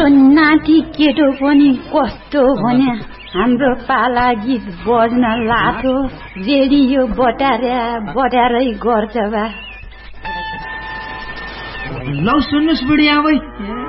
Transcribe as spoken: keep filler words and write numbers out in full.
यो नाति केटो पनि कस्तो भन्या हाम्रो पाला गीत बज्न लाथो रेडियो बटार्या बटारै गर्छ बा लौ सुन्नुस् बुढी आमै